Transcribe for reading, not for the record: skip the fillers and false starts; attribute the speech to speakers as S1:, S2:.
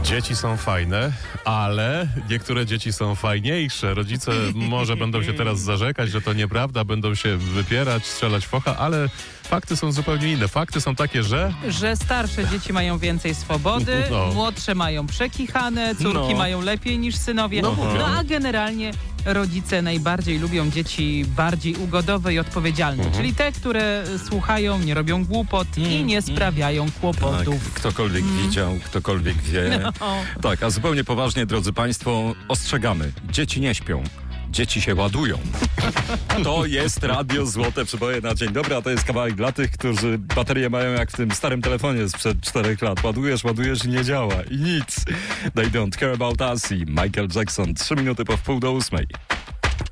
S1: Dzieci są fajne, ale niektóre dzieci są fajniejsze. Rodzice może będą się teraz zarzekać, że to nieprawda, będą się wypierać, strzelać focha, ale fakty są zupełnie inne. Fakty są takie, że
S2: starsze dzieci mają więcej swobody, młodsze mają przekichane, córki mają lepiej niż synowie. A generalnie rodzice najbardziej lubią dzieci bardziej ugodowe i odpowiedzialne, czyli te, które słuchają, nie robią głupot i nie sprawiają kłopotów.
S3: Tak, ktokolwiek widział, ktokolwiek wie. Tak, a zupełnie poważnie, drodzy Państwo, ostrzegamy. Dzieci nie śpią. Dzieci się ładują. To jest Radio Złote Przeboje na dzień dobry, a to jest kawałek dla tych, którzy baterie mają jak w tym starym telefonie sprzed 4 lat. Ładujesz i nie działa. I nic. They don't care about us i Michael Jackson. 3 minuty po 7:30.